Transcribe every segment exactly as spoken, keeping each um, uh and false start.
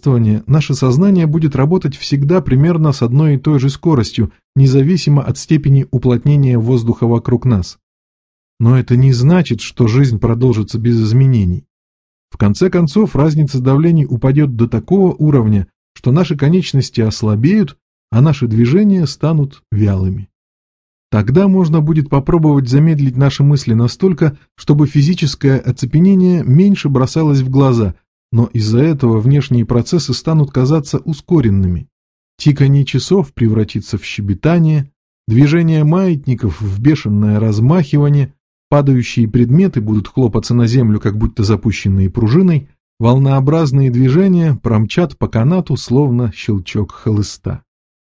совершенствования наше сознание будет работать всегда примерно с одной и той же скоростью, независимо от степени уплотнения воздуха вокруг нас. Но это не значит, что жизнь продолжится без изменений. В конце концов, разница давлений упадет до такого уровня, что наши конечности ослабеют, а наши движения станут вялыми. Тогда можно будет попробовать замедлить наши мысли настолько, чтобы физическое оцепенение меньше бросалось в глаза, но из-за этого внешние процессы станут казаться ускоренными. Тиканье часов превратится в щебетание, движение маятников в бешеное размахивание, падающие предметы будут хлопаться на землю, как будто запущенные пружиной, волнообразные движения промчат по канату, словно щелчок хлыста.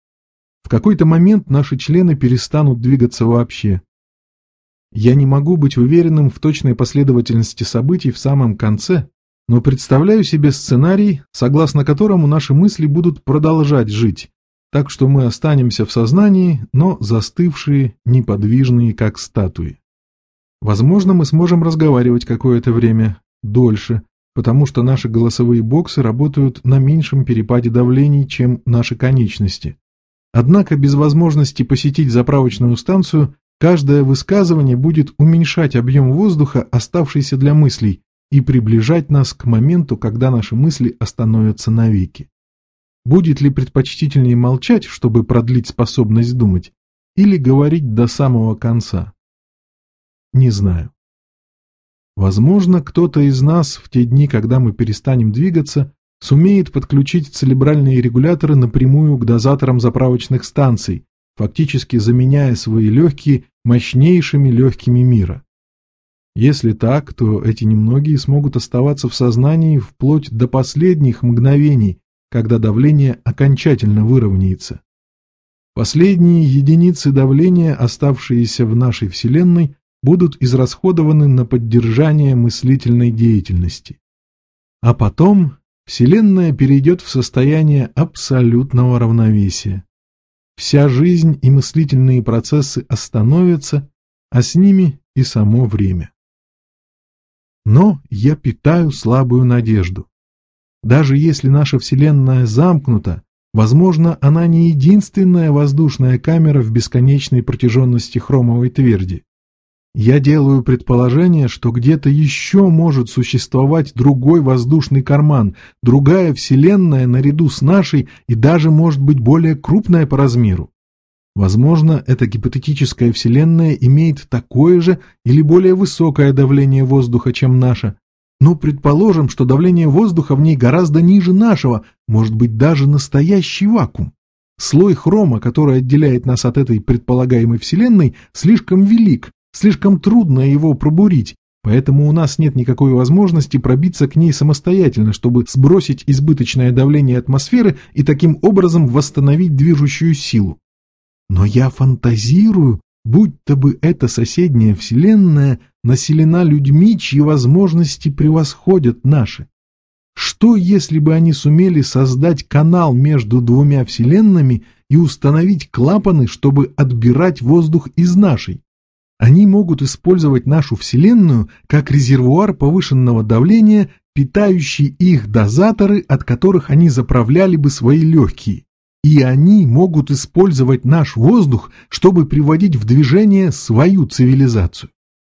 В какой-то момент наши члены перестанут двигаться вообще. Я не могу быть уверенным в точной последовательности событий в самом конце, но представляю себе сценарий, согласно которому наши мысли будут продолжать жить, так что мы останемся в сознании, но застывшие, неподвижные, как статуи. Возможно, мы сможем разговаривать какое-то время, дольше, потому что наши голосовые боксы работают на меньшем перепаде давлений, чем наши конечности. Однако без возможности посетить заправочную станцию, каждое высказывание будет уменьшать объем воздуха, оставшийся для мыслей, и приближать нас к моменту, когда наши мысли остановятся навеки. Будет ли предпочтительнее молчать, чтобы продлить способность думать, или говорить до самого конца? Не знаю. Возможно, кто-то из нас в те дни, когда мы перестанем двигаться, сумеет подключить церебральные регуляторы напрямую к дозаторам заправочных станций, фактически заменяя свои легкие мощнейшими легкими мира. Если так, то эти немногие смогут оставаться в сознании вплоть до последних мгновений, когда давление окончательно выровняется. Последние единицы давления, оставшиеся в нашей Вселенной, будут израсходованы на поддержание мыслительной деятельности. А потом Вселенная перейдет в состояние абсолютного равновесия. Вся жизнь и мыслительные процессы остановятся, а с ними и само время. Но я питаю слабую надежду. Даже если наша Вселенная замкнута, возможно, она не единственная воздушная камера в бесконечной протяженности хромовой тверди. Я делаю предположение, что где-то еще может существовать другой воздушный карман, другая Вселенная наряду с нашей и даже, может быть, более крупная по размеру. Возможно, эта гипотетическая Вселенная имеет такое же или более высокое давление воздуха, чем наша. Но предположим, что давление воздуха в ней гораздо ниже нашего, может быть, даже настоящий вакуум. Слой хрома, который отделяет нас от этой предполагаемой Вселенной, слишком велик, слишком трудно его пробурить, поэтому у нас нет никакой возможности пробиться к ней самостоятельно, чтобы сбросить избыточное давление атмосферы и таким образом восстановить движущую силу. Но я фантазирую, будто бы эта соседняя Вселенная населена людьми, чьи возможности превосходят наши. Что, если бы они сумели создать канал между двумя Вселенными и установить клапаны, чтобы отбирать воздух из нашей? Они могут использовать нашу Вселенную как резервуар повышенного давления, питающий их дозаторы, от которых они заправляли бы свои легкие. И они могут использовать наш воздух, чтобы приводить в движение свою цивилизацию.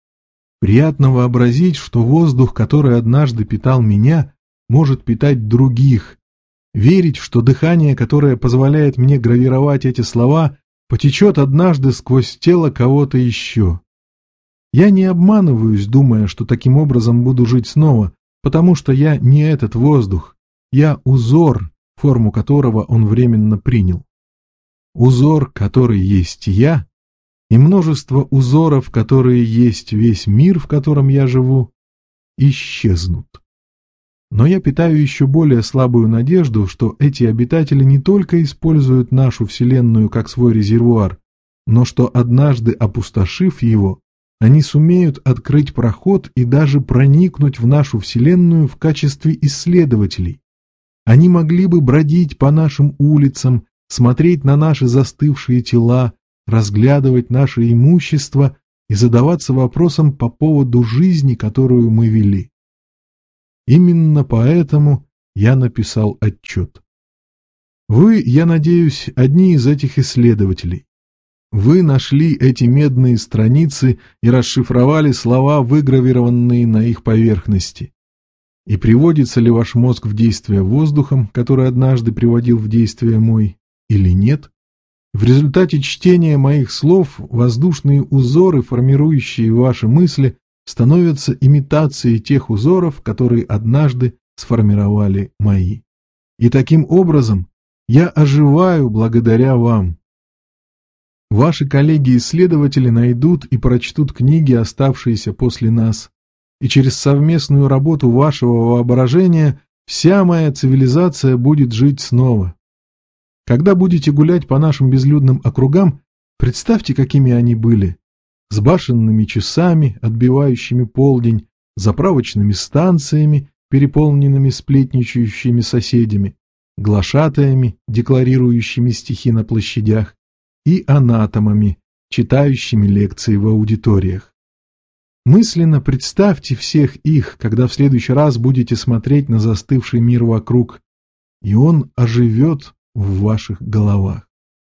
Приятно вообразить, что воздух, который однажды питал меня, может питать других. Верить, что дыхание, которое позволяет мне гравировать эти слова, потечет однажды сквозь тело кого-то еще. Я не обманываюсь, думая, что таким образом буду жить снова, потому что я не этот воздух, я узор, форму которого он временно принял. Узор, который есть я, и множество узоров, которые есть весь мир, в котором я живу, исчезнут. Но я питаю еще более слабую надежду, что эти обитатели не только используют нашу Вселенную как свой резервуар, но что однажды, опустошив его, они сумеют открыть проход и даже проникнуть в нашу Вселенную в качестве исследователей. Они могли бы бродить по нашим улицам, смотреть на наши застывшие тела, разглядывать наше имущество и задаваться вопросом по поводу жизни, которую мы вели. Именно поэтому я написал отчет. Вы, я надеюсь, одни из этих исследователей. Вы нашли эти медные страницы и расшифровали слова, выгравированные на их поверхности. И приводится ли ваш мозг в действие воздухом, который однажды приводил в действие мой, или нет? В результате чтения моих слов воздушные узоры, формирующие ваши мысли, становятся имитацией тех узоров, которые однажды сформировали мои. И таким образом я оживаю благодаря вам. Ваши коллеги-исследователи найдут и прочтут книги, оставшиеся после нас, и через совместную работу вашего воображения вся моя цивилизация будет жить снова. Когда будете гулять по нашим безлюдным округам, представьте, какими они были, с башенными часами, отбивающими полдень, заправочными станциями, переполненными сплетничающими соседями, глашатаями, декларирующими стихи на площадях, и анатомами, читающими лекции в аудиториях. Мысленно представьте всех их, когда в следующий раз будете смотреть на застывший мир вокруг, и он оживет в ваших головах.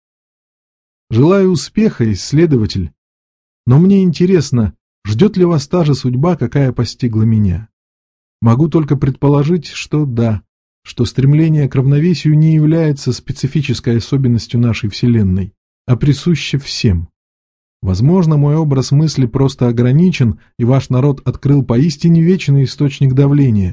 Желаю успеха, исследователь, но мне интересно, ждет ли вас та же судьба, какая постигла меня? Могу только предположить, что да, что стремление к равновесию не является специфической особенностью нашей Вселенной, а присуще всем. Возможно, мой образ мысли просто ограничен, и ваш народ открыл поистине вечный источник давления.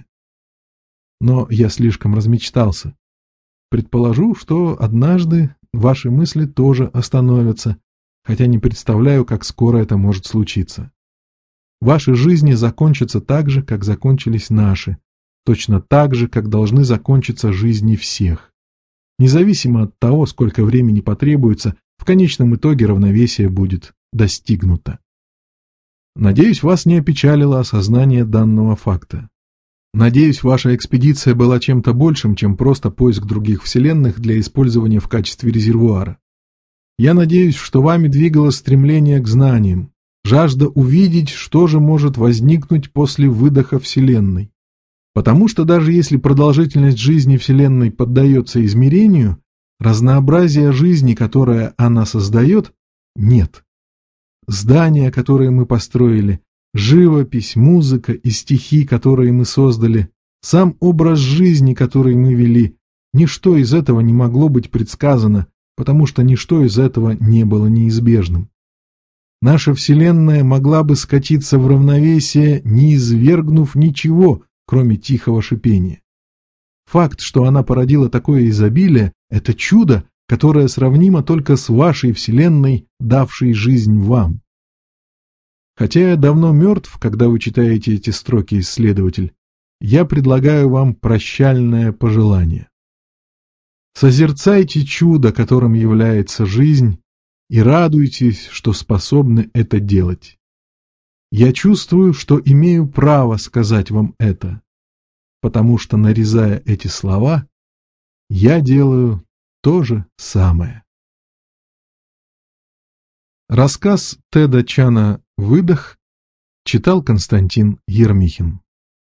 Но я слишком размечтался. Предположу, что однажды ваши мысли тоже остановятся, хотя не представляю, как скоро это может случиться. Ваши жизни закончатся так же, как закончились наши, точно так же, как должны закончиться жизни всех. Независимо от того, сколько времени потребуется, в конечном итоге равновесие будет достигнуто. Надеюсь, вас не опечалило осознание данного факта. Надеюсь, ваша экспедиция была чем-то большим, чем просто поиск других вселенных для использования в качестве резервуара. Я надеюсь, что вами двигало стремление к знаниям, жажда увидеть, что же может возникнуть после выдоха Вселенной. Потому что даже если продолжительность жизни Вселенной поддается измерению, разнообразия жизни, которое она создает, нет. Здания, которые мы построили, живопись, музыка и стихи, которые мы создали, сам образ жизни, который мы вели, ничто из этого не могло быть предсказано, потому что ничто из этого не было неизбежным. Наша Вселенная могла бы скатиться в равновесие, не извергнув ничего, кроме тихого шипения. Факт, что она породила такое изобилие, это чудо, которое сравнимо только с вашей Вселенной, давшей жизнь вам. Хотя я давно мертв, когда вы читаете эти строки, исследователь, я предлагаю вам прощальное пожелание. Созерцайте чудо, которым является жизнь, и радуйтесь, что способны это делать. Я чувствую, что имею право сказать вам это, потому что, нарезая эти слова, я делаю то же самое. Рассказ Теда Чана «Выдох» читал Константин Ермихин.